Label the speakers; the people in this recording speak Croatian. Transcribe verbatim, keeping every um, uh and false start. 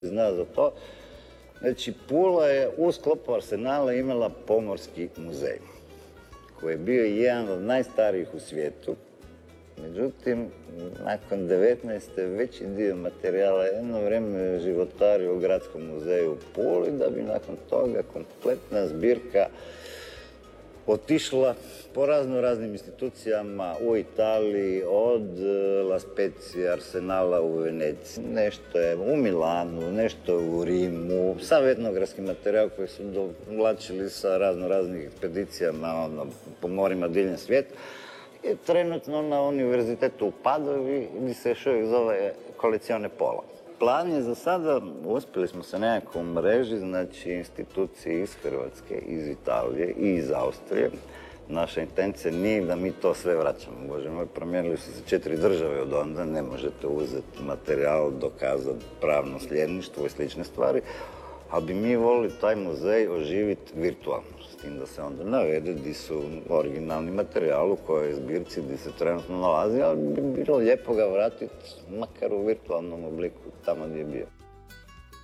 Speaker 1: zna za to. Znači, Pula je u sklopu Arsenala imala pomorski muzej, koji je bio jedan od najstarijih u svijetu. Međutim, nakon devetnaeste veći dio materijala jedno vrijeme životario u Gradskom muzeju u Puli, da bi nakon toga kompletna zbirka otišla po razno raznim institucijama u Italiji, od La Spezia, Arsenala u Veneciji. Nešto je u Milanu, nešto je u Rimu, sav etnografski materijal koji su dovlačili sa razno raznih ekspedicijama ono, po morima diljem svijeta. I trenutno na univerzitetu u Padovi, gdje se još uvijek zove Collezione Pola. Plan je za sada, uspjeli smo se nekako u mreži, znači institucije iz Hrvatske, iz Italije i iz Austrije. Naša intencija nije da mi to sve vraćamo. Bože moj, promijenili su se četiri države od onda, ne možete uzeti materijal, dokazati pravno sljedništvo i slične stvari, ali bi mi volili taj muzej oživiti virtualno, s tim da se onda navede di su originalni materijal u kojoj zbirci di se trenutno nalazi, ali bi bilo lijepo ga vratiti makar u virtualnom obliku tamo gdje je bio.